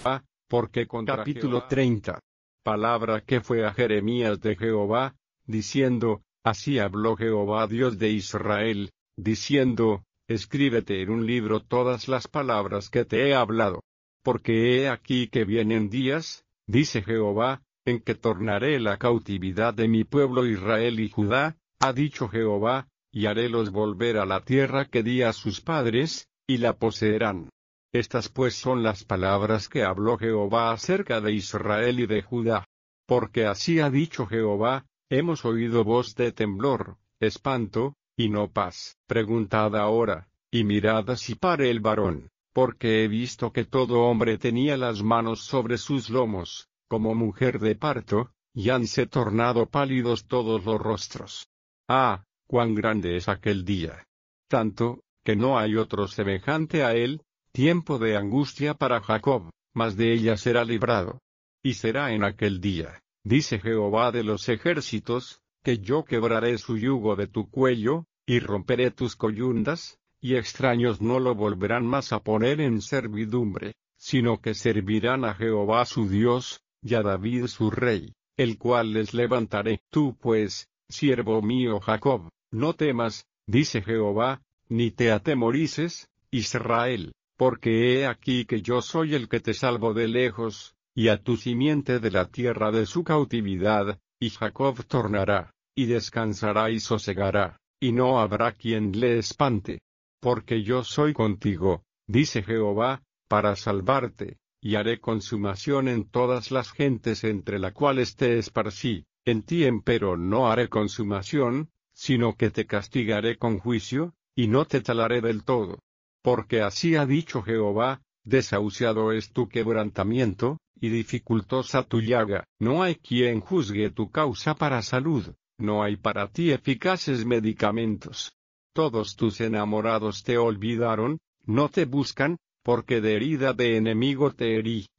porque capítulo 30. Palabra que fue a Jeremías de Jehová, diciendo, así habló Jehová Dios de Israel, diciendo, escríbete en un libro todas las palabras que te he hablado. Porque he aquí que vienen días, dice Jehová, en que tornaré la cautividad de mi pueblo Israel y Judá, ha dicho Jehová, y harélos volver a la tierra que di a sus padres, y la poseerán. Estas pues son las palabras que habló Jehová acerca de Israel y de Judá. Porque así ha dicho Jehová, hemos oído voz de temblor, espanto, y no paz. Preguntad ahora, y mirad si pare el varón, porque he visto que todo hombre tenía las manos sobre sus lomos, como mujer de parto, y hanse tornado pálidos todos los rostros. Ah, cuán grande es aquel día. Tanto, que no hay otro semejante a él, tiempo de angustia para Jacob, mas de ella será librado. Y será en aquel día, dice Jehová de los ejércitos, que yo quebraré su yugo de tu cuello, y romperé tus coyundas, y extraños no lo volverán más a poner en servidumbre, sino que servirán a Jehová su Dios, y a David su rey, el cual les levantaré. Tú pues, siervo mío Jacob, no temas, dice Jehová, ni te atemorices, Israel, porque he aquí que yo soy el que te salvo de lejos, y a tu simiente de la tierra de su cautividad, y Jacob tornará, y descansará y sosegará, y no habrá quien le espante. Porque yo soy contigo, dice Jehová, para salvarte, y haré consumación en todas las gentes entre las cuales te esparcí, en ti empero no haré consumación, sino que te castigaré con juicio, y no te talaré del todo. Porque así ha dicho Jehová, desahuciado es tu quebrantamiento, y dificultosa tu llaga. No hay quien juzgue tu causa para salud, no hay para ti eficaces medicamentos. Todos tus enamorados te olvidaron, no te buscan, porque de herida de enemigo te herí,